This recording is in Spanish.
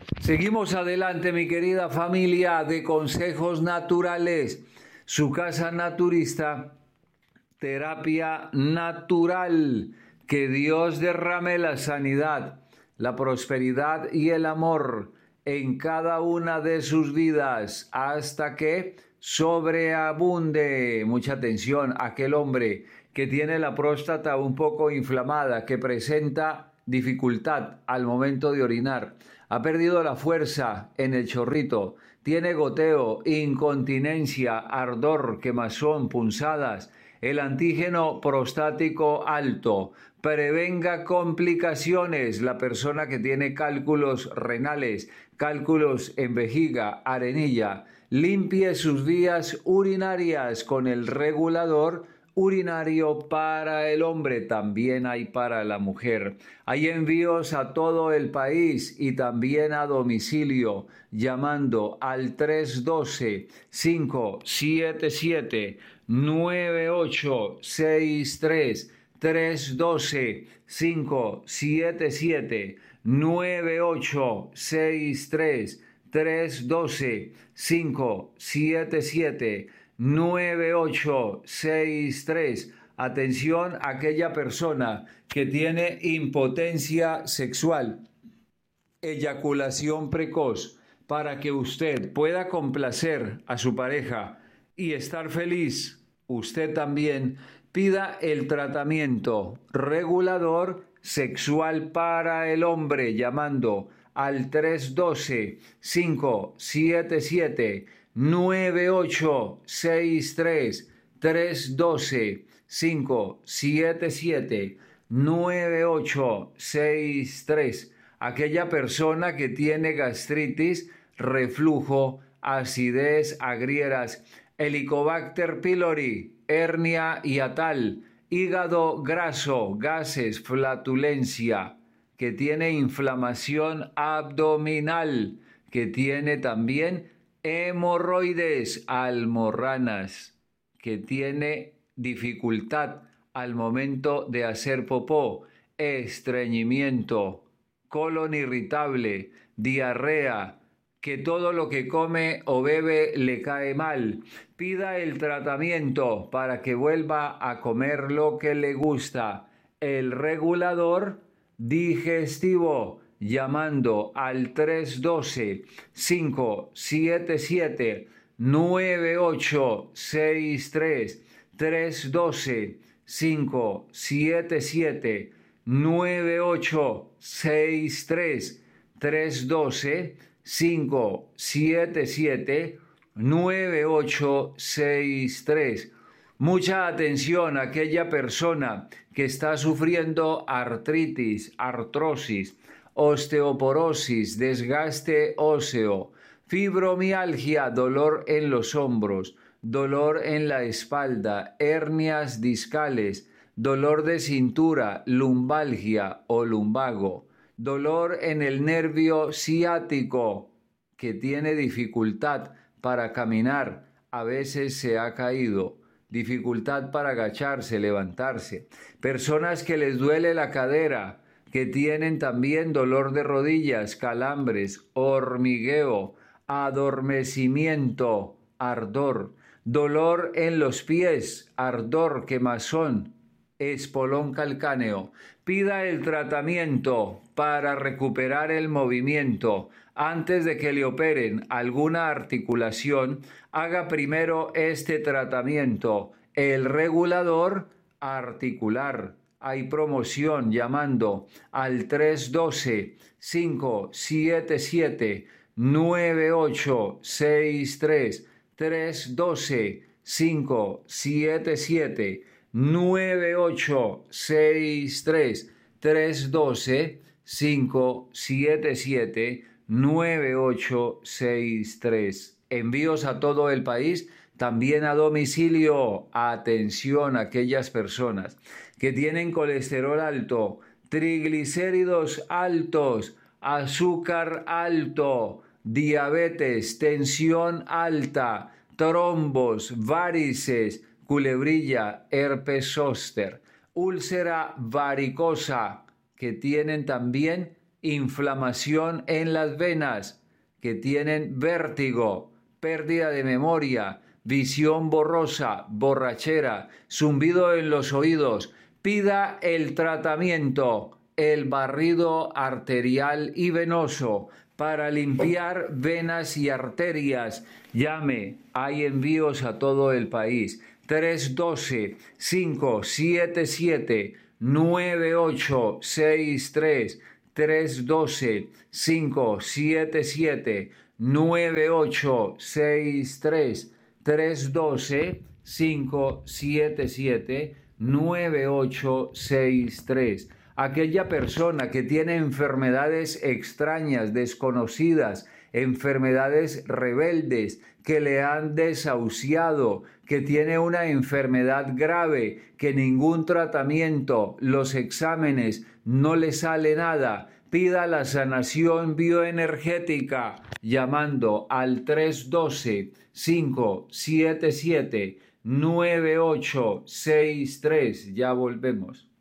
Seguimos adelante, mi querida familia de Consejos Naturales, su casa naturista, terapia natural. Que Dios derrame la sanidad, la prosperidad y el amor en cada una de sus vidas hasta que sobreabunde. Mucha atención, aquel hombre que tiene la próstata un poco inflamada, que presenta dificultad al momento de orinar, ha perdido la fuerza en el chorrito, tiene goteo, incontinencia, ardor, quemazón, punzadas, el antígeno prostático alto, prevenga complicaciones. La persona que tiene cálculos renales, cálculos en vejiga, arenilla, limpie sus vías urinarias con el regulador urinario para el hombre, también hay para la mujer. Hay envíos a todo el país y también a domicilio, llamando al 312-577-9863, 312-577-9863, 312-577-9863. Atención a aquella persona que tiene impotencia sexual, eyaculación precoz, para que usted pueda complacer a su pareja y estar feliz. Usted también pida el tratamiento regulador sexual para el hombre llamando al 312-577-9863, 312-577-9863. Aquella persona que tiene gastritis, reflujo, acidez, agrieras, Helicobacter pylori, hernia hiatal, hígado graso, gases, flatulencia, que tiene inflamación abdominal, que tiene también hemorroides, almorranas, que tiene dificultad al momento de hacer popó, estreñimiento, colon irritable, diarrea, que todo lo que come o bebe le cae mal. Pida el tratamiento para que vuelva a comer lo que le gusta. El regulador digestivo, llamando al 312-577-9863, 312-577-9863, 312-577-9863. Mucha atención a aquella persona que está sufriendo artritis, artrosis, osteoporosis, desgaste óseo, fibromialgia, dolor en los hombros, dolor en la espalda, hernias discales, dolor de cintura, lumbalgia o lumbago, dolor en el nervio ciático, que tiene dificultad para caminar, a veces se ha caído, dificultad para agacharse, levantarse, personas que les duele la cadera, que tienen también dolor de rodillas, calambres, hormigueo, adormecimiento, ardor, dolor en los pies, ardor, quemazón, espolón calcáneo. Pida el tratamiento para recuperar el movimiento. Antes de que le operen alguna articulación, haga primero este tratamiento, el regulador articular. Hay promoción llamando al 312-577-9863, 312-577-9863, 312-577-9863. Envíos a todo el país, también a domicilio. Atención a aquellas personas que tienen colesterol alto, triglicéridos altos, azúcar alto, diabetes, tensión alta, trombos, varices, culebrilla, herpes zóster, úlcera varicosa, que tienen también inflamación en las venas, que tienen vértigo, pérdida de memoria, visión borrosa, borrachera, zumbido en los oídos, pida el tratamiento, el barrido arterial y venoso para limpiar venas y arterias. Llame, hay envíos a todo el país. 312-577-9863. 312-577-9863. 312-577-9863. Aquella persona que tiene enfermedades extrañas, desconocidas, enfermedades rebeldes, que le han desahuciado, que tiene una enfermedad grave, que ningún tratamiento, los exámenes, no le sale nada, pida la sanación bioenergética llamando al 312-577-9863. Ya volvemos.